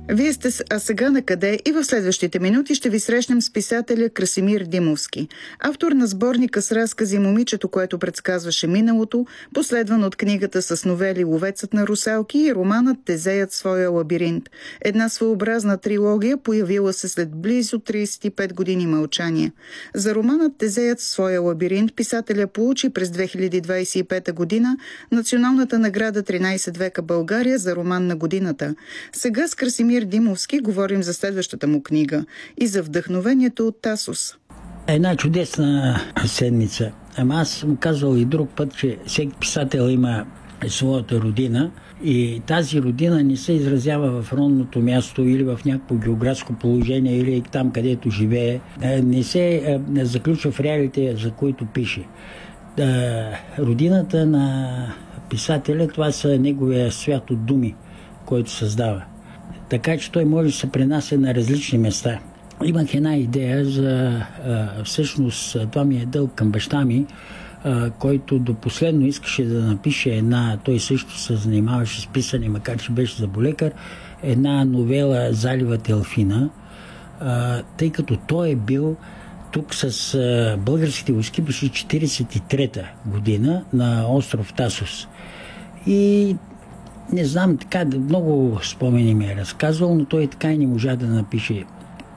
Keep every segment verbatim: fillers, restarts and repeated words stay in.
Вие сте с «А сега на къде» и в следващите минути ще ви срещнем с писателя Красимир Димовски, автор на сборника с разкази «Момичето, което предсказваше миналото», последван от книгата с новели «Ловецът на русалки» и романът «Тезеят своя лабиринт». Една своеобразна трилогия, появила се след близо тридесет и пет години мълчание. За романът «Тезеят своя лабиринт» писателя получи през две хиляди двадесет и пета година националната награда тринадесет века България за роман на годината. Сега с Красимир Димовски говорим за следващата му книга и за вдъхновението от Тасос. Една чудесна седмица. Ама аз съм казвал и друг път, че всеки писател има своята родина и тази родина не се изразява в родното място или в някакво географско положение или там, където живее. Не се заключва в реалите, за които пише. Родината на писателя, това са неговия свят от думи, който създава. Така че той може да се пренася на различни места. Имах една идея за... А, всъщност, това ми е дълг към баща ми, а, който до последно искаше да напише една... Той също се занимаваше с писане, макар че беше заболекар, една новела «Заливът Елфина», а, тъй като той е бил тук с а, българските войски беше четиридесет и трета година на остров Тасос. И не знам, така много спомени ми е разказвал, но той така и не можа да напише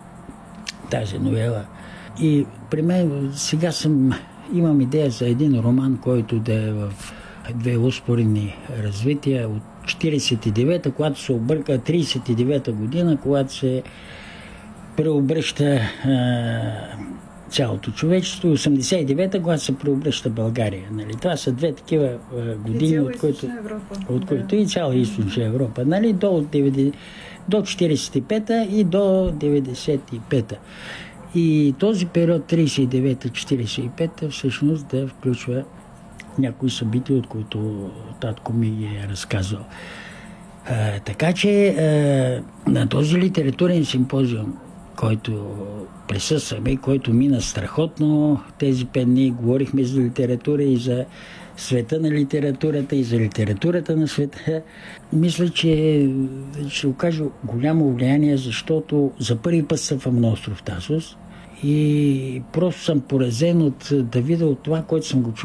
тази новела. И при мен сега съм, имам идея за един роман, който да е в две успоредни развития от четиридесет и девета, когато се обърка тридесет и девета година, когато се преобръща цялото човечество, осемдесет и девета, когато се преобръща България. Нали? Това са две такива а, години, от които, от които да. И цяла източна Европа. Нали? До, до четиридесет и пета и до деветдесет и пета. И този период тридесет и девета четиридесет и пета всъщност да включва някои събития, от които татко ми ги е разказвал. А, така че а, на този литературен симпозиум, който присъстваме и който мина страхотно. Тези пет дни говорихме за литература и за света на литературата и за литературата на света. Мисля, че ще окаже голямо влияние, защото за първи път съм на остров Тасос и просто съм поразен от да видя от това, което съм го чул